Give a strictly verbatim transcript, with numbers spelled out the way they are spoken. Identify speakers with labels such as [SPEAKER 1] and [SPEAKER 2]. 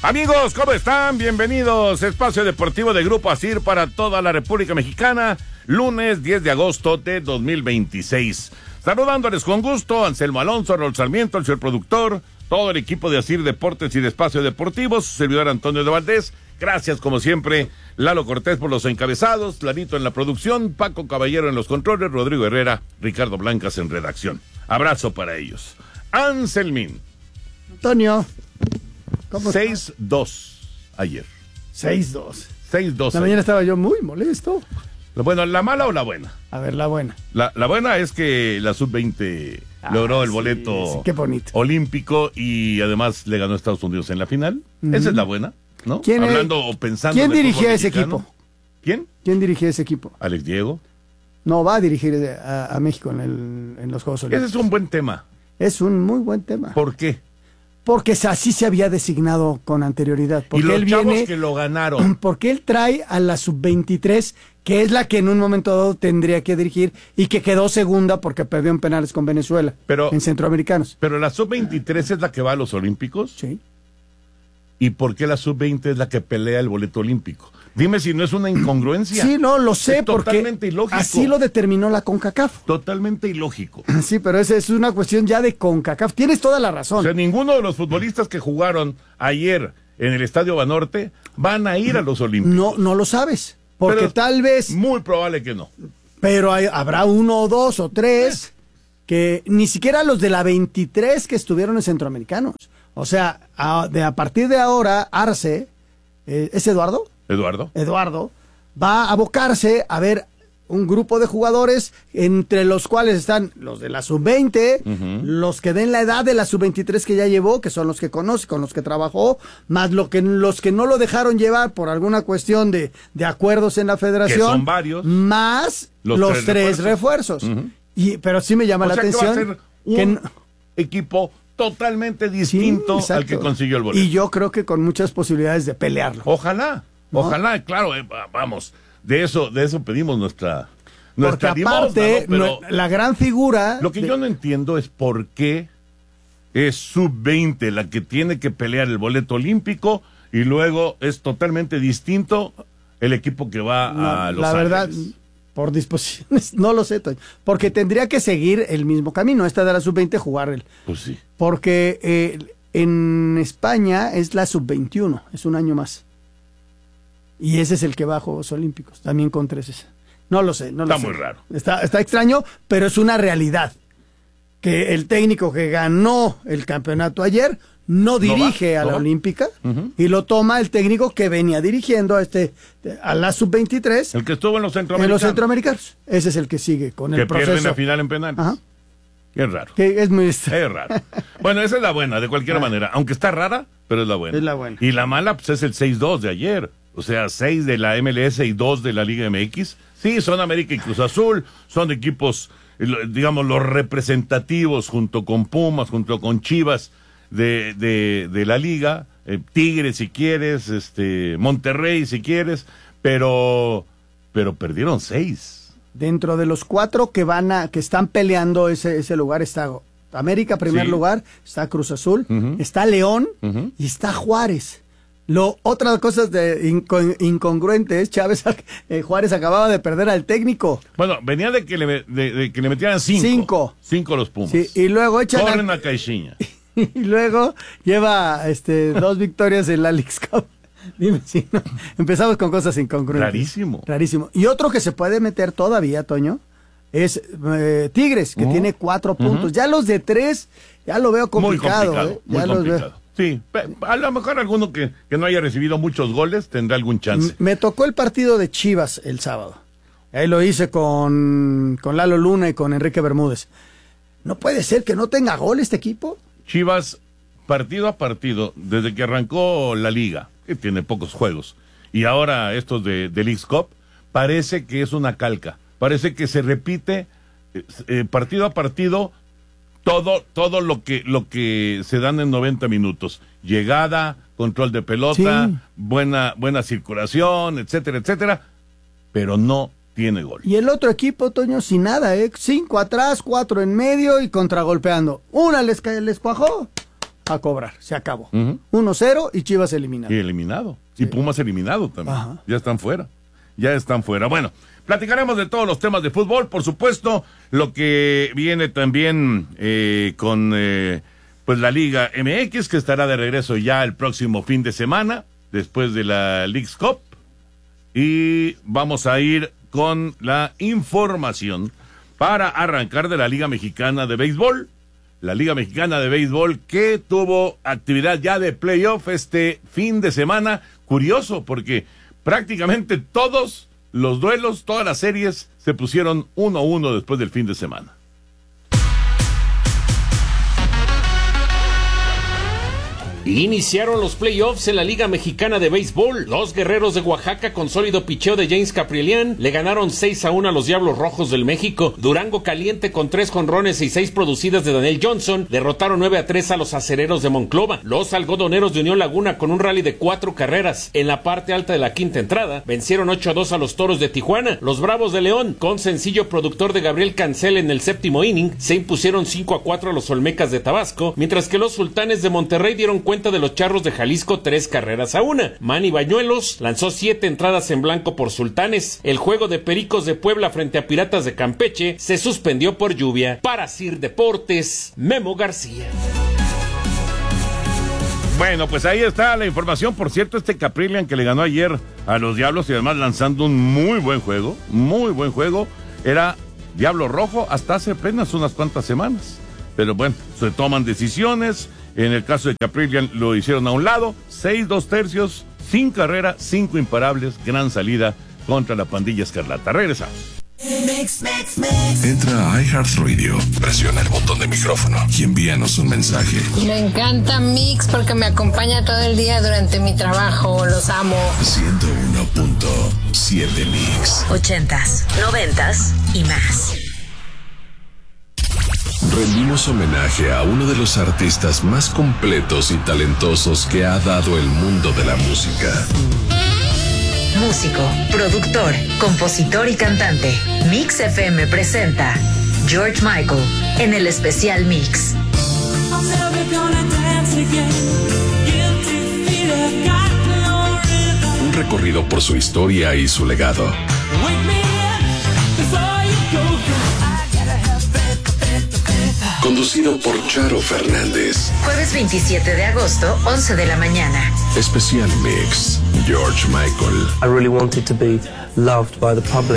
[SPEAKER 1] Amigos, ¿cómo están? Bienvenidos. Espacio Deportivo de Grupo Asir para toda la República Mexicana. Lunes diez de agosto de dos mil veintiséis. Saludándoles con gusto, Anselmo Alonso, Raúl Sarmiento, el señor productor, todo el equipo de Asir Deportes y de Espacio Deportivo, su servidor Antonio de Valdés. Gracias, como siempre, Lalo Cortés por los encabezados, Lanito en la producción, Paco Caballero en los controles, Rodrigo Herrera, Ricardo Blancas en redacción. Abrazo para ellos. Anselmín.
[SPEAKER 2] Antonio. ¿Cómo
[SPEAKER 1] seis dos ayer.
[SPEAKER 2] seis dos.
[SPEAKER 1] seis dos.
[SPEAKER 2] La mañana estaba yo muy molesto.
[SPEAKER 1] Bueno, ¿la mala o la buena?
[SPEAKER 2] A ver, la buena.
[SPEAKER 1] La, la buena es que la sub veinte ah, logró el boleto
[SPEAKER 2] sí, sí, qué bonito.
[SPEAKER 1] olímpico y además le ganó a Estados Unidos en la final. Uh-huh. Esa es la buena, ¿no?
[SPEAKER 2] ¿Quién
[SPEAKER 1] Hablando o pensando.
[SPEAKER 2] ¿Quién dirigía ese equipo?
[SPEAKER 1] ¿Quién?
[SPEAKER 2] ¿Quién dirigía ese equipo?
[SPEAKER 1] Alex Diego.
[SPEAKER 2] No, va a dirigir a, a México en, el, en los Juegos Olímpicos.
[SPEAKER 1] Ese es un buen tema.
[SPEAKER 2] Es un muy buen tema.
[SPEAKER 1] ¿Por qué?
[SPEAKER 2] Porque así se había designado con anterioridad. Porque
[SPEAKER 1] y los
[SPEAKER 2] él
[SPEAKER 1] chavos
[SPEAKER 2] viene,
[SPEAKER 1] que lo ganaron.
[SPEAKER 2] Porque él trae a la sub veintitrés, que es la que en un momento dado tendría que dirigir y que quedó segunda porque perdió en penales con Venezuela,
[SPEAKER 1] pero,
[SPEAKER 2] en centroamericanos.
[SPEAKER 1] Pero la sub veintitrés es la que va a los Olímpicos.
[SPEAKER 2] Sí.
[SPEAKER 1] ¿Y por qué la sub veinte es la que pelea el boleto olímpico? Dime si no es una incongruencia.
[SPEAKER 2] Sí, no, lo sé,
[SPEAKER 1] es
[SPEAKER 2] porque
[SPEAKER 1] totalmente ilógico.
[SPEAKER 2] Así lo determinó la CONCACAF.
[SPEAKER 1] Totalmente ilógico.
[SPEAKER 2] Sí, pero esa es una cuestión ya de CONCACAF. Tienes toda la razón.
[SPEAKER 1] O sea, ninguno de los futbolistas que jugaron ayer en el Estadio Banorte van a ir a los Olímpicos.
[SPEAKER 2] No, no lo sabes, porque pero tal vez...
[SPEAKER 1] Muy probable que no.
[SPEAKER 2] Pero hay, habrá uno o dos o tres ¿Eh? que ni siquiera los de la veintitrés que estuvieron en Centroamericanos. O sea, a, de, a partir de ahora, Arce, eh, ¿es Eduardo?
[SPEAKER 1] Eduardo.
[SPEAKER 2] Eduardo va a abocarse a ver un grupo de jugadores entre los cuales están los de la sub veinte, uh-huh. los que den la edad de la sub veintitrés que ya llevó, que son los que conoce, con los que trabajó, más lo que, los que no lo dejaron llevar por alguna cuestión de, de acuerdos en la federación. Que
[SPEAKER 1] son varios.
[SPEAKER 2] Más los, los tres, tres refuerzos. refuerzos. Uh-huh. Y, pero sí me llama o la
[SPEAKER 1] sea
[SPEAKER 2] atención.
[SPEAKER 1] Que va a ser un que no... equipo totalmente distinto sí, al que consiguió el boleto.
[SPEAKER 2] Y yo creo que con muchas posibilidades de pelearlo.
[SPEAKER 1] Ojalá, ¿no? Ojalá, claro, eh, vamos, de eso, de eso pedimos nuestra, nuestra
[SPEAKER 2] Porque aparte,
[SPEAKER 1] limosna, ¿no? Pero
[SPEAKER 2] la gran figura...
[SPEAKER 1] Lo que
[SPEAKER 2] de...
[SPEAKER 1] yo no entiendo es por qué es sub veinte la que tiene que pelear el boleto olímpico y luego es totalmente distinto el equipo que va no, a Los
[SPEAKER 2] La
[SPEAKER 1] Ángeles.
[SPEAKER 2] verdad... Por disposiciones, no lo sé, Toño. Porque tendría que seguir el mismo camino. Esta de la sub veinte, jugar el.
[SPEAKER 1] Pues sí.
[SPEAKER 2] Porque eh, en España es la sub veintiuno, es un año más. Y ese es el que va a Juegos Olímpicos, también con tres. No lo sé, no lo
[SPEAKER 1] Está
[SPEAKER 2] sé.
[SPEAKER 1] muy raro.
[SPEAKER 2] Está, está extraño, pero es una realidad. Que el técnico que ganó el campeonato ayer no dirige no va, a la no Olímpica uh-huh. y lo toma el técnico que venía dirigiendo a este a la sub veintitrés.
[SPEAKER 1] El que estuvo en los centroamericanos.
[SPEAKER 2] En los centroamericanos. Ese es el que sigue con
[SPEAKER 1] que
[SPEAKER 2] el proceso.
[SPEAKER 1] Que pierden la final en penales. Ajá. Qué raro.
[SPEAKER 2] Que es muy
[SPEAKER 1] Es raro. Bueno, esa es la buena, de cualquier ah. manera. Aunque está rara, pero es la buena.
[SPEAKER 2] Es la buena.
[SPEAKER 1] Y la mala, pues es el seis dos de ayer. O sea, seis de la M L S y dos de la Liga M X. Sí, son América y Cruz Azul. Son equipos, digamos, los representativos junto con Pumas, junto con Chivas. De, de, de la liga, eh, Tigres si quieres, este Monterrey si quieres, pero pero perdieron seis.
[SPEAKER 2] Dentro de los cuatro que van a, que están peleando ese, ese lugar está América primer sí. lugar, está Cruz Azul, uh-huh. está León uh-huh. y está Juárez. Lo, otras cosas de inco- incongruentes, Chávez, eh, Juárez acababa de perder al técnico.
[SPEAKER 1] Bueno, venía de que le, de, de que le metieran cinco.
[SPEAKER 2] Cinco.
[SPEAKER 1] Cinco los Pumas.
[SPEAKER 2] Sí, y luego echan
[SPEAKER 1] corren a, a Caixinha.
[SPEAKER 2] Y luego lleva este dos victorias en la Leagues Cup. Dime si no. Empezamos con cosas incongruentes.
[SPEAKER 1] Rarísimo.
[SPEAKER 2] Rarísimo. Y otro que se puede meter todavía, Toño, es eh, Tigres, que uh-huh. tiene cuatro puntos. Uh-huh. Ya los de tres, ya lo veo complicado.
[SPEAKER 1] Muy complicado.
[SPEAKER 2] ¿eh?
[SPEAKER 1] Muy
[SPEAKER 2] ya
[SPEAKER 1] complicado.
[SPEAKER 2] Los veo.
[SPEAKER 1] Sí, a lo mejor alguno que, que no haya recibido muchos goles tendrá algún chance.
[SPEAKER 2] Me tocó el partido de Chivas el sábado. Ahí lo hice con, con Lalo Luna y con Enrique Bermúdez. ¿No puede ser que no tenga gol este equipo?
[SPEAKER 1] Chivas, partido a partido, desde que arrancó la liga, que tiene pocos juegos, y ahora estos de, de Leagues Cup, parece que es una calca. Parece que se repite eh, partido a partido todo todo lo que lo que se dan en noventa minutos. Llegada, control de pelota, sí. buena buena circulación, etcétera, etcétera, pero no tiene gol.
[SPEAKER 2] Y el otro equipo, Toño, sin nada, ¿eh? Cinco atrás, cuatro en medio y contragolpeando. Una les, les cuajó. a cobrar, se acabó.
[SPEAKER 1] Uh-huh.
[SPEAKER 2] uno cero y Chivas eliminado.
[SPEAKER 1] Y eliminado.
[SPEAKER 2] Sí.
[SPEAKER 1] Y Pumas eliminado también.
[SPEAKER 2] Ajá.
[SPEAKER 1] Ya están fuera. Ya están fuera. Bueno, platicaremos de todos los temas de fútbol, por supuesto, lo que viene también eh, con eh, pues la Liga M X, que estará de regreso ya el próximo fin de semana, después de la Leagues Cup. Y vamos a ir con la información para arrancar de la Liga Mexicana de Béisbol. La Liga Mexicana de Béisbol que tuvo actividad ya de playoff este fin de semana. Curioso, porque prácticamente todos los duelos, todas las series se pusieron uno a uno después del fin de semana.
[SPEAKER 3] Iniciaron los playoffs en la Liga Mexicana de Béisbol. Los Guerreros de Oaxaca, con sólido picheo de James Kaprielian, le ganaron seis a uno a los Diablos Rojos del México. Durango Caliente, con tres jonrones y seis producidas de Daniel Johnson, derrotaron nueve a tres a los Acereros de Monclova. Los Algodoneros de Unión Laguna, con un rally de cuatro carreras en la parte alta de la quinta entrada, vencieron ocho a dos a los Toros de Tijuana. Los Bravos de León, con sencillo productor de Gabriel Cancel en el séptimo inning, se impusieron cinco a cuatro a los Olmecas de Tabasco, mientras que los Sultanes de Monterrey dieron cuenta de los Charros de Jalisco tres carreras a una. Manny Bañuelos lanzó siete entradas en blanco por Sultanes. El juego de Pericos de Puebla frente a Piratas de Campeche se suspendió por lluvia. Para Sir Deportes, Memo García.
[SPEAKER 1] Bueno, pues ahí está la información. Por cierto, este Kaprielian que le ganó ayer a los Diablos y además lanzando un muy buen juego, muy buen juego, era Diablo Rojo hasta hace apenas unas cuantas semanas. Pero bueno, se toman decisiones. En el caso de Kaprielian lo hicieron a un lado, seis, dos tercios, sin carrera, cinco imparables, gran salida contra la pandilla escarlata. Regresamos.
[SPEAKER 4] Mix, mix, mix. Entra a iHeartRadio, presiona el botón de micrófono y envíanos un mensaje.
[SPEAKER 5] Me encanta Mix porque me acompaña todo el día durante mi trabajo, los amo.
[SPEAKER 4] ciento uno punto siete Mix.
[SPEAKER 6] Ochentas, noventas y más.
[SPEAKER 4] Rendimos homenaje a uno de los artistas más completos y talentosos que ha dado el mundo de la música.
[SPEAKER 6] Músico, productor, compositor y cantante. Mix F M presenta George Michael en el especial Mix.
[SPEAKER 4] Un recorrido por su historia y su legado. Conducido por Charo Fernández.
[SPEAKER 6] Jueves veintisiete de agosto, once de la mañana.
[SPEAKER 4] Especial Mix, George Michael.
[SPEAKER 7] I really wanted to be loved by the public.